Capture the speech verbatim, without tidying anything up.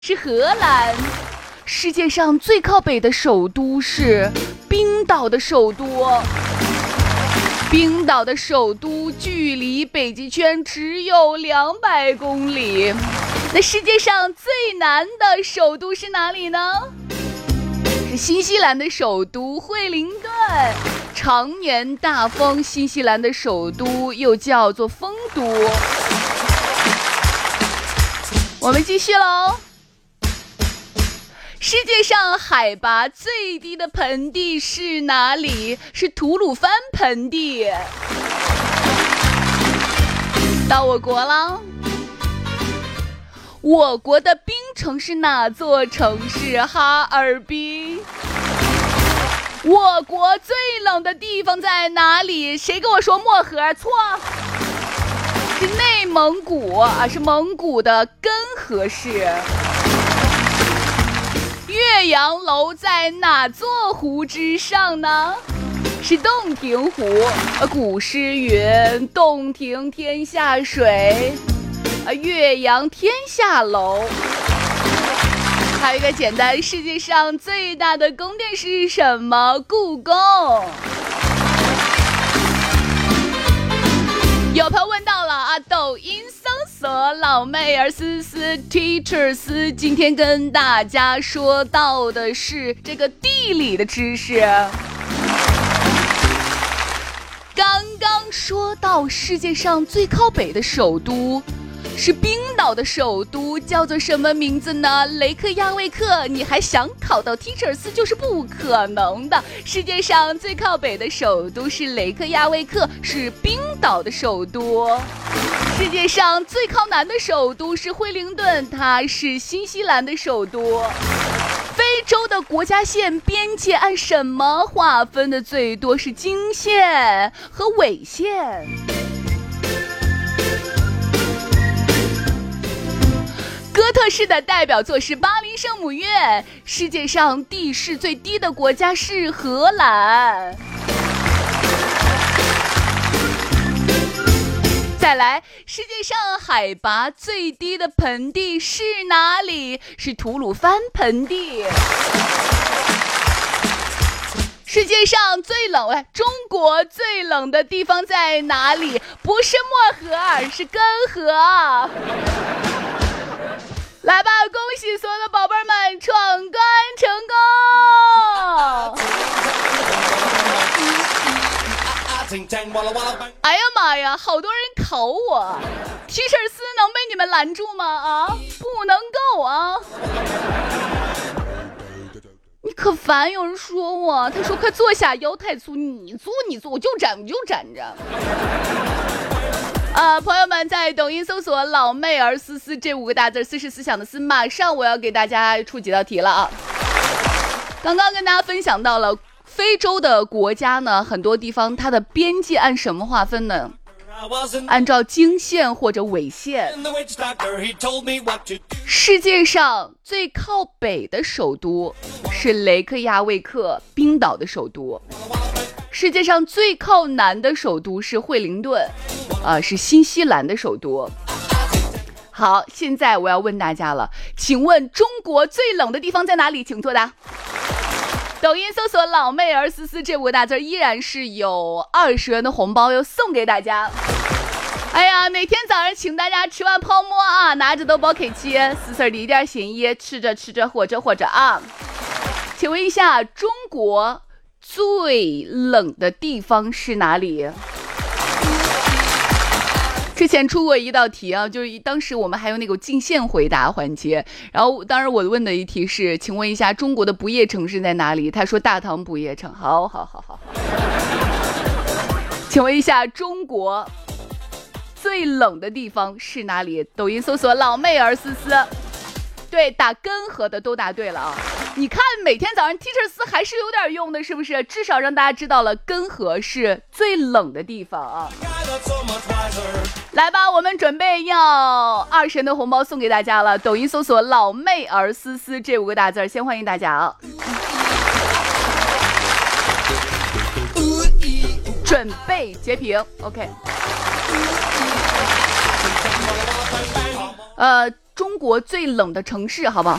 是荷兰。世界上最靠北的首都是冰岛的首都。冰岛的首都距离北极圈只有两百公里。那世界上最南的首都是哪里呢？是新西兰的首都惠灵顿。常年大风，新西兰的首都又叫做风都。我们继续喽。世界上海拔最低的盆地是哪里？是吐鲁番盆地。到我国了。我国的冰城是哪座城市？哈尔滨。我国最冷的地方在哪里？谁跟我说漠河？错，是内蒙古啊，是蒙古的根河市。岳阳楼在哪座湖之上呢？是洞庭湖。古诗云：洞庭天下水，岳阳天下楼。还有一个简单，世界上最大的宫殿是什么？故宫。有朋友问到了啊，抖音搜索老妹儿思思 Teachers， 今天跟大家说到的是这个地理的知识。刚刚说到世界上最靠北的首都是冰岛的首都，叫做什么名字呢？雷克雅未克。你还想考到 Teachers 就是不可能的。世界上最靠北的首都是雷克雅未克，是冰岛的首都。世界上最靠南的首都是惠灵顿，它是新西兰的首都。非洲的国家线边界按什么划分的最多？是经线和纬线。哥特式的代表作是巴黎圣母院。世界上地势最低的国家是荷兰。再来，世界上海拔最低的盆地是哪里？是吐鲁番盆地。世界上最冷，哎，中国最冷的地方在哪里？不是漠河，是根河。来吧，恭喜所有的宝贝们闯关成功！哎呀妈呀，好多人考我 ，Teachers 能被你们拦住吗？啊，不能够啊！你可烦，有人说我，他说快坐下，腰太粗，你坐你坐，我就站我就站着。呃，朋友们在抖音搜索老妹儿思思这五个大字，思是思想的思，马上我要给大家出几道题了啊！刚刚跟大家分享到了非洲的国家呢，很多地方它的边界按什么划分呢？按照经线或者纬线。世界上最靠北的首都是雷克雅未克，冰岛的首都。世界上最靠南的首都是惠灵顿，呃，是新西兰的首都。好，现在我要问大家了，请问中国最冷的地方在哪里？请作答。抖音搜索老妹儿思思这五个大字，依然是有二十元的红包要送给大家。哎呀，每天早上请大家吃完泡馍啊，拿着豆包给吃，思思离点心意，吃着吃着活着活着啊。请问一下，中国最冷的地方是哪里？之前出过一道题啊，就是当时我们还有那个进线回答环节，然后当然我问的一题是，请问一下中国的不夜城市在哪里？他说大唐不夜城。好好好好好。请问一下中国最冷的地方是哪里？抖音搜索老妹儿思思。对，打根河的都答对了啊！你看每天早上 Teachers 还是有点用的，是不是？至少让大家知道了根河是最冷的地方啊！来吧，我们准备要二十元的红包送给大家了。抖音搜索老妹儿思思这五个大字，先欢迎大家啊！准备截屏 ，OK。呃， 中国最冷的城市，好不好？